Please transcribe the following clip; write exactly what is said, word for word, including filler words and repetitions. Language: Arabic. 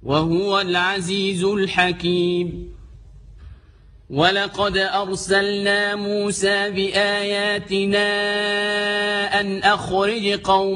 وهو العزيز الحكيم. ولقد أرسلنا موسى بآياتنا أن أخرج قوم